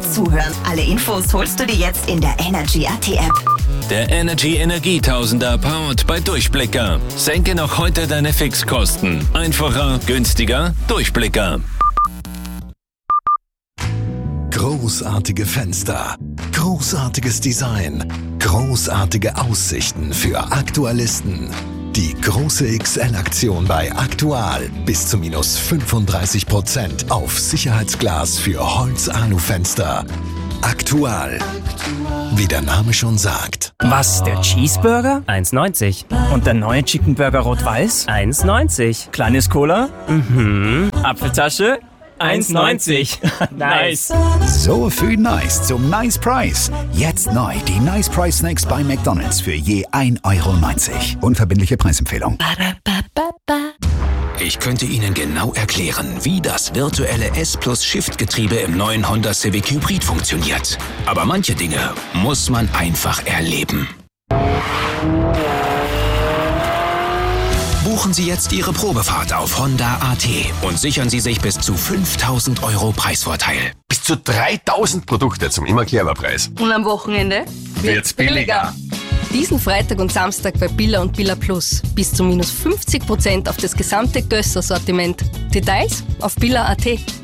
fürs Zuhören. Alle Infos holst du dir jetzt in der Energy AT App. Der Energy Energietausender powered bei Durchblicker. Senke noch heute deine Fixkosten. Einfacher, günstiger, Durchblicker. Großartige Fenster, großartiges Design, großartige Aussichten für Aktualisten. Die große XL-Aktion bei Aktual. Bis zu minus 35% auf Sicherheitsglas für Holz-Alu-Fenster. Aktual. Wie der Name schon sagt. Was, der Cheeseburger? 1,90. Und der neue Chicken Burger Rot-Weiß? 1,90. Kleines Cola? Apfeltasche? 1,90. Nice. So viel Nice zum Nice Price. Jetzt neu die Nice Price Snacks bei McDonald's für je 1,90 €. Unverbindliche Preisempfehlung. Ich könnte Ihnen genau erklären, wie das virtuelle S+-Shift-Getriebe im neuen Honda Civic Hybrid funktioniert. Aber manche Dinge muss man einfach erleben. Buchen Sie jetzt Ihre Probefahrt auf Honda.at und sichern Sie sich bis zu 5.000 € Preisvorteil. Bis zu 3.000 Produkte zum immer Preis. Und am Wochenende Wird's billiger. Diesen Freitag und Samstag bei Billa und Billa Plus. Bis zu minus 50% auf das gesamte Gösser-Sortiment. Details auf Billa.at.